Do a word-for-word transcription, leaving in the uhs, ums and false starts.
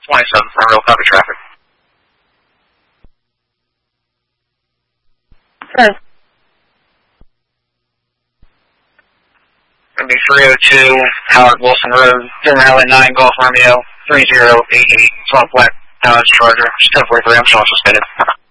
twenty-seven, front row, copy traffic. Sure. It'll be three oh two Howard Wilson Road, Zero Alley nine Golf Romeo, three zero eight eight, twelve Black Dodge Charger, ten forty-three, I'm Sean suspended.